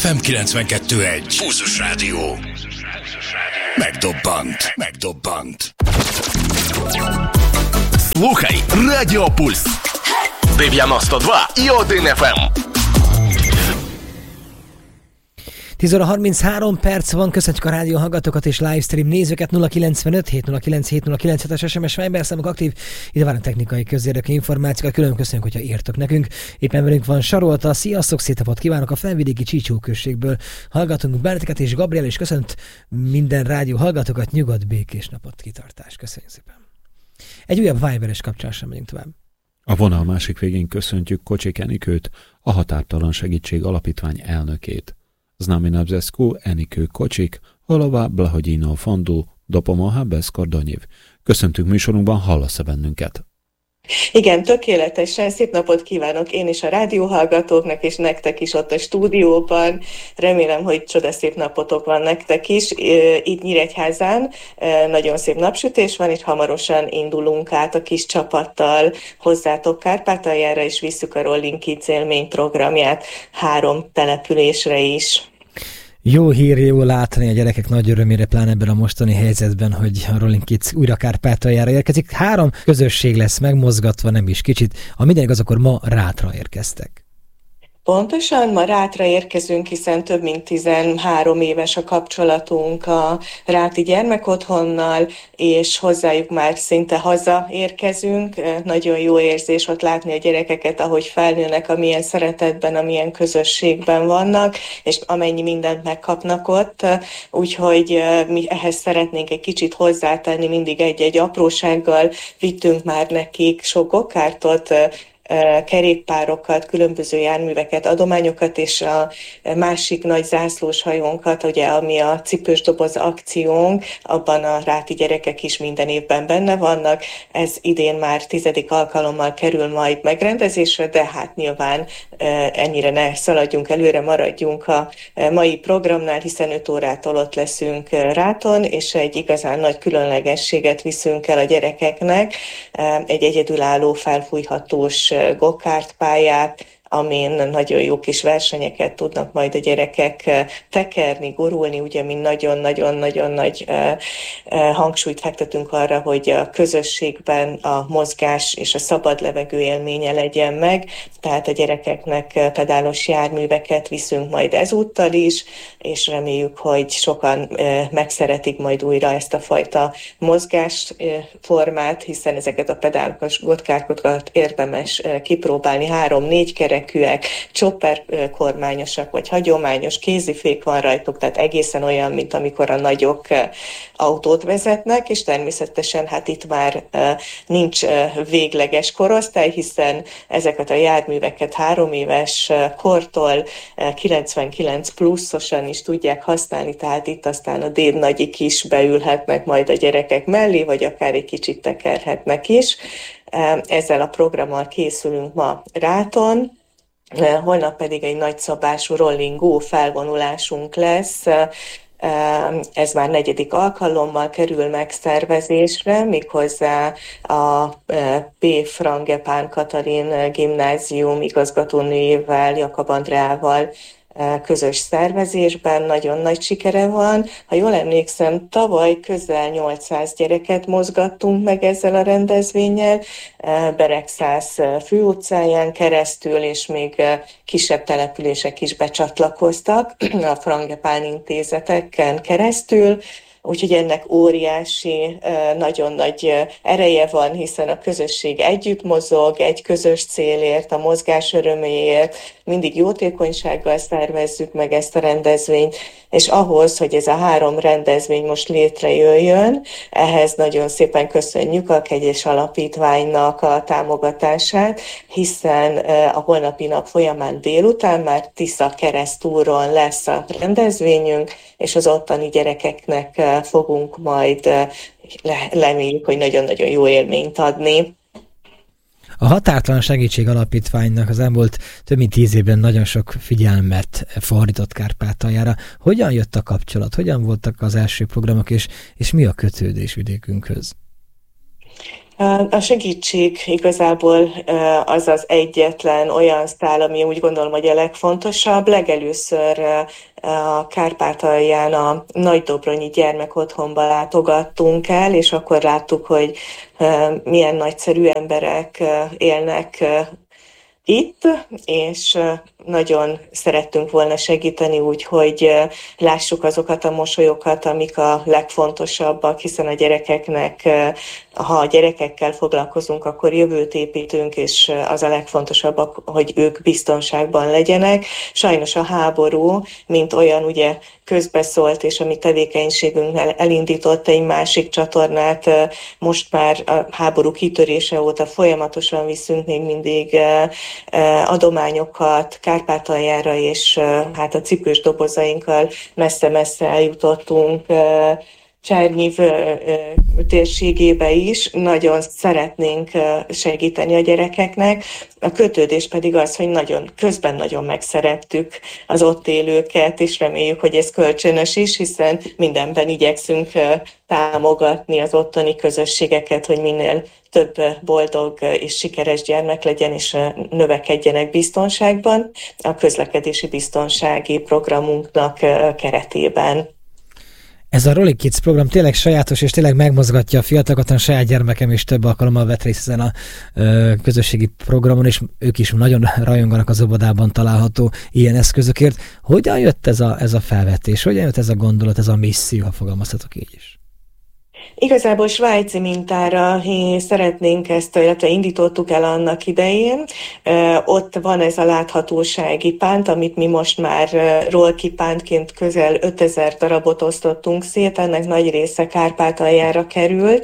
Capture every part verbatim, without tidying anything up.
ef em kilencvenkettő egy. Pulzus Rádió. Megdobbant. Megdobbant. Слухай Радіо Пульс. дев'яносто два і один еф ем. tíz óra harminchárom perc van, köszönjük a rádió hallgatókat és livestream nézőket. Nulla kilencvenöt hét nulla kilenc hét nulla kilenc es es em es Viber számok aktív, ide várunk technikai közérdekű információkat, külön köszönjük, hogyha írtok nekünk. Éppen velünk van Sarolta, sziasztok, szép napot kívánok a felvidéki Csícsó községből. Hallgatunk benneteket, és Gabriel is köszönt minden rádió hallgatókat, nyugodt, békés napot, kitartás. Köszönjük szépen. Egy újabb Viberes kapcsolással megyünk tovább. A vonal másik végén köszöntjük Kocsik Enikőt, a Határtalan Segítség Alapítvány elnökét. Znamená bzesku Enikő Kocsik, holova Blahodino Fondu, dopomoha bez kordonyiv. Köszöntünk műsorunkban, hallasz-e bennünket? Igen, tökéletesen. Szép napot kívánok én is a rádióhallgatóknak, és nektek is ott a stúdióban. Remélem, hogy csodaszép napotok van nektek is. Itt Nyíregyházán nagyon szép napsütés van, és hamarosan indulunk át a kis csapattal hozzátok Kárpátaljára, és visszük a Rolling Kids élmény programját három településre is. Jó hír, jó látni a gyerekek nagy örömére, pláne ebben a mostani helyzetben, hogy a Rolling Kids újra Kárpátaljára érkezik. Három közösség lesz megmozgatva, nem is kicsit. Ha minden igaz, akkor ma Rátra érkeztek. Pontosan, ma Rátra érkezünk, hiszen több mint tizenhárom éves a kapcsolatunk a Ráti Gyermekotthonnal, és hozzájuk már szinte haza érkezünk. Nagyon jó érzés ott látni a gyerekeket, ahogy felnőnek, amilyen szeretetben, amilyen közösségben vannak, és amennyi mindent megkapnak ott. Úgyhogy mi ehhez szeretnénk egy kicsit hozzátenni, mindig egy-egy aprósággal vittünk már nekik sok gokártot, kerékpárokat, különböző járműveket, adományokat, és a másik nagy zászlós hajónkat, ugye, ami a cipős doboz akciónk, abban a ráti gyerekek is minden évben benne vannak. Ez idén már tizedik alkalommal kerül majd megrendezésre, de hát nyilván ennyire ne szaladjunk előre, maradjunk a mai programnál, hiszen öt órától ott leszünk Ráton, és egy igazán nagy különlegességet viszünk el a gyerekeknek, egy egyedülálló felfújhatós gokártpályát, amin nagyon jó kis versenyeket tudnak majd a gyerekek tekerni, gurulni, ugye mi nagyon-nagyon-nagyon nagy hangsúlyt fektetünk arra, hogy a közösségben a mozgás és a szabad levegő élménye legyen meg, tehát a gyerekeknek pedálos járműveket viszünk majd ezúttal is, és reméljük, hogy sokan megszeretik majd újra ezt a fajta mozgásformát, hiszen ezeket a pedálos gokártokat érdemes kipróbálni, három-négy kerek, chopper kormányosak, vagy hagyományos kézifék van rajtuk, tehát egészen olyan, mint amikor a nagyok autót vezetnek, és természetesen hát itt már nincs végleges korosztály, hiszen ezeket a járműveket három éves kortól kilencvenkilenc pluszosan is tudják használni, tehát itt aztán a dédnagyik is beülhetnek majd a gyerekek mellé, vagy akár egy kicsit tekerhetnek is. Ezzel a programmal készülünk ma Ráton. Holnap pedig egy nagyszabású Rolling Go felvonulásunk lesz. Ez már negyedik alkalommal kerül megszervezésre, méghozzá a P. Frangepán Katalin gimnázium igazgatónőjével, Jakab Andreával közös szervezésben, nagyon nagy sikere van. Ha jól emlékszem, tavaly közel nyolcszáz gyereket mozgattunk meg ezzel a rendezvénnyel, Beregszász főutcáján keresztül, és még kisebb települések is becsatlakoztak a Frangepán intézeteken keresztül. Úgyhogy ennek óriási, nagyon nagy ereje van, hiszen a közösség együtt mozog, egy közös célért, a mozgás öröméért, mindig jótékonysággal szervezzük meg ezt a rendezvényt, és ahhoz, hogy ez a három rendezvény most létrejöjjön, ehhez nagyon szépen köszönjük a Kegyes Alapítványnak a támogatását, hiszen a holnapi nap folyamán délután már Tisza keresztúron lesz a rendezvényünk, és az ottani gyerekeknek fogunk majd, reméljük, hogy nagyon-nagyon jó élményt adni. A Határtalan Segítség Alapítványnak az elmúlt több mint tíz évben nagyon sok figyelmet fordított Kárpátaljára. Hogyan jött a kapcsolat? Hogyan voltak az első programok, és, és mi a kötődés vidékünkhöz? A segítség igazából az az egyetlen olyan szál, ami úgy gondolom, hogy a legfontosabb. Legelőször a Kárpátalján a Nagydobronyi gyermekotthonba látogattunk el, és akkor láttuk, hogy milyen nagyszerű emberek élnek itt, és nagyon szerettünk volna segíteni úgy, hogy lássuk azokat a mosolyokat, amik a legfontosabbak, hiszen a gyerekeknek, ha a gyerekekkel foglalkozunk, akkor jövőt építünk, és az a legfontosabb, hogy ők biztonságban legyenek. Sajnos a háború, mint olyan ugye közbeszólt, és a mi tevékenységünknél elindított egy másik csatornát, most már a háború kitörése óta folyamatosan viszünk még mindig adományokat Kárpátaljára, és hát a cipős dobozainkkal messze-messze eljutottunk Csernyív térségébe is. Nagyon szeretnénk segíteni a gyerekeknek. A kötődés pedig az, hogy nagyon, közben nagyon megszerettük az ott élőket, és reméljük, hogy ez kölcsönös is, hiszen mindenben igyekszünk támogatni az ottani közösségeket, hogy minél több boldog és sikeres gyermek legyen, és növekedjenek biztonságban a közlekedési biztonsági programunknak keretében. Ez a Rolling Kids program tényleg sajátos, és tényleg megmozgatja a fiatalokat. A saját gyermekem is több alkalommal vett részt ezen a ö, közösségi programon, és ők is nagyon rajonganak az óvodában található ilyen eszközökért. Hogyan jött ez a, ez a felvetés? Hogyan jött ez a gondolat, ez a misszió, ha fogalmazhatok így is? Igazából svájci mintára szeretnénk ezt, illetve indítottuk el annak idején. Ott van ez a láthatósági pánt, amit mi most már rolki pántként közel ötezer darabot osztottunk szét, ennek nagy része Kárpátaljára került.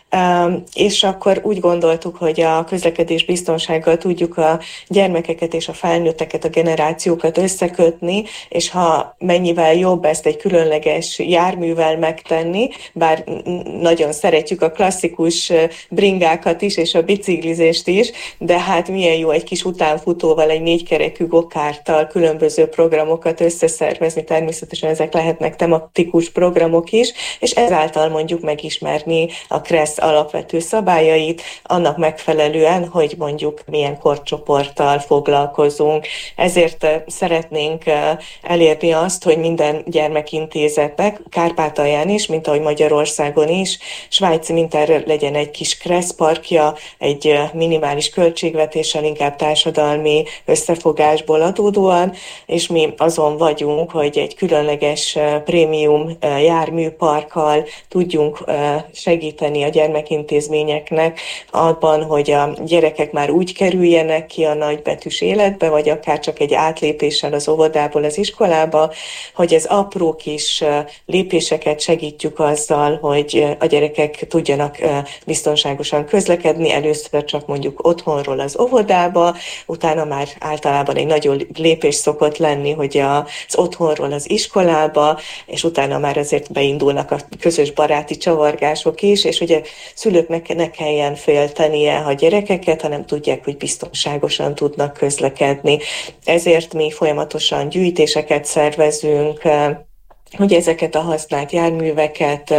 Um, és akkor úgy gondoltuk, hogy a közlekedés biztonsággal tudjuk a gyermekeket és a felnőtteket, a generációkat összekötni, és ha mennyivel jobb ezt egy különleges járművel megtenni, bár nagyon szeretjük a klasszikus bringákat is, és a biciklizést is, de hát milyen jó egy kis utánfutóval, egy négykerekű gokárttal különböző programokat összeszervezni, természetesen ezek lehetnek tematikus programok is, és ezáltal mondjuk megismerni a KRESZ alapvető szabályait, annak megfelelően, hogy mondjuk milyen korcsoporttal foglalkozunk. Ezért szeretnénk elérni azt, hogy minden gyermekintézetnek, Kárpátalján is, mint ahogy Magyarországon is, svájci mintára legyen egy kis KRESZ parkja, egy minimális költségvetéssel, inkább társadalmi összefogásból adódóan, és mi azon vagyunk, hogy egy különleges prémium járműparkkal tudjunk segíteni a gyermekintézetnek, intézményeknek abban, hogy a gyerekek már úgy kerüljenek ki a nagybetűs életbe, vagy akár csak egy átlépéssel az óvodából az iskolába, hogy ez apró kis lépéseket segítjük azzal, hogy a gyerekek tudjanak biztonságosan közlekedni, először csak mondjuk otthonról az óvodába, utána már általában egy nagyon lépés szokott lenni, hogy az otthonról az iskolába, és utána már azért beindulnak a közös baráti csavargások is, és ugye szülőknek ne kelljen féltenie a gyerekeket, hanem tudják, hogy biztonságosan tudnak közlekedni. Ezért mi folyamatosan gyűjtéseket szervezünk, hogy ezeket a használt járműveket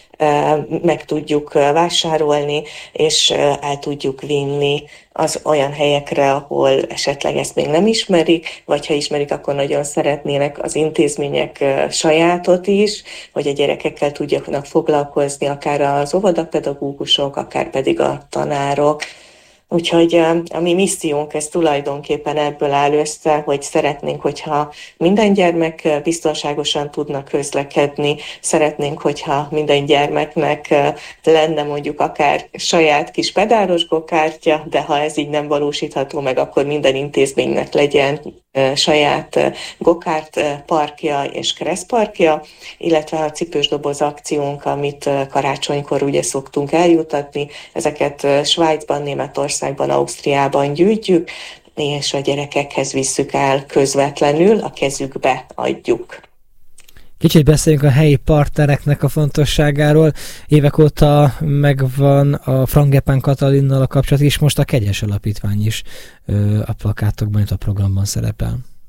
meg tudjuk vásárolni, és el tudjuk vinni az olyan helyekre, ahol esetleg ezt még nem ismerik, vagy ha ismerik, akkor nagyon szeretnének az intézmények sajátot is, hogy a gyerekekkel tudjanak foglalkozni, akár az óvodapedagógusok, akár pedig a tanárok. Úgyhogy a mi missziónk ez tulajdonképpen ebből áll össze, hogy szeretnénk, hogyha minden gyermek biztonságosan tudna közlekedni, szeretnénk, hogyha minden gyermeknek lenne mondjuk akár saját kis pedálos gokártya, de ha ez így nem valósítható meg, akkor minden intézménynek legyen saját gokárt parkja és KRESZ parkja, illetve a cipős doboz akciónk, amit karácsonykor ugye szoktunk eljutatni, ezeket Svájcban, Németországban, Ausztriában gyűjtjük, és a gyerekekhez visszük el közvetlenül, a kezükbe adjuk. Kicsit beszéljünk a helyi partnereknek a fontosságáról. Évek óta megvan a Frangepán Katalinnal a kapcsolat, és most a Kegyes Alapítvány is a plakátokban, itt a programban szerepel.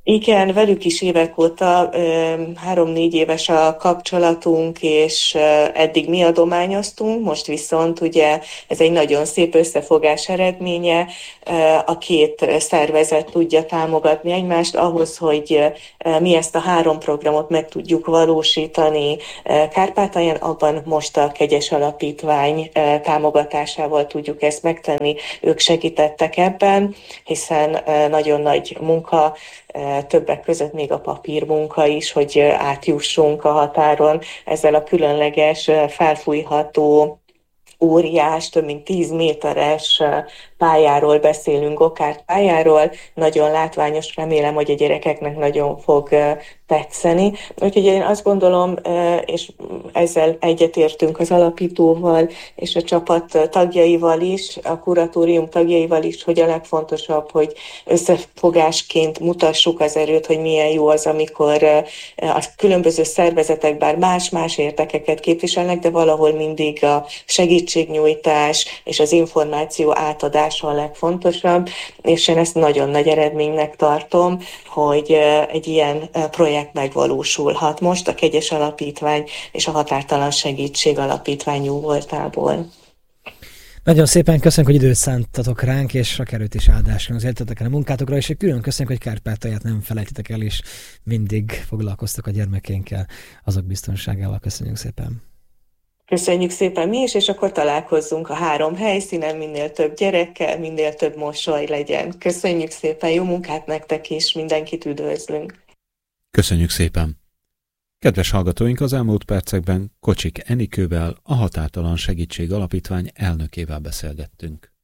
Igen, velük is évek óta, három-négy éves a kapcsolatunk, és eddig mi adományoztunk, most viszont ugye ez egy nagyon szép összefogás eredménye, a két szervezet tudja támogatni egymást ahhoz, hogy mi ezt a három programot meg tudjuk valósítani Kárpátalján, abban most a Kegyes Alapítvány támogatásával tudjuk ezt megtenni, ők segítettek ebben, hiszen nagyon nagy munka, többek között még a papírmunka is, hogy átjussunk a határon ezzel a különleges felfújható óriás, több mint tíz méteres pályáról beszélünk, gokárt pályáról, nagyon látványos, remélem, hogy a gyerekeknek nagyon fog tetszeni. Úgyhogy én azt gondolom, és ezzel egyetértünk az alapítóval és a csapat tagjaival is, a kuratórium tagjaival is, hogy a legfontosabb, hogy összefogásként mutassuk az erőt, hogy milyen jó az, amikor a különböző szervezetek bár más-más érdekeket képviselnek, de valahol mindig a segítségnyújtás és az információ átadása a legfontosabb, és én ezt nagyon nagy eredménynek tartom, hogy egy ilyen projekt megvalósulhat most a Kegyes Alapítvány és a Határtalan Segítség Alapítvány jó voltából. Nagyon szépen köszönjük, hogy időt szántatok ránk, és sok erőt és áldást az éltetek el a munkátokra, és külön köszönjük, hogy Kárpátalját nem felejtitek el, és mindig foglalkoztok a gyermekénkkel, azok biztonságával. Köszönjük szépen! Köszönjük szépen mi is, és akkor találkozzunk a három helyszínen, minél több gyerekkel, minél több mosoly legyen. Köszönjük szépen, jó munkát nektek is, mindenkit üdvözlünk! Köszönjük szépen! Kedves hallgatóink, az elmúlt percekben Kocsik Enikővel, a Határtalan Segítség Alapítvány elnökével beszélgettünk.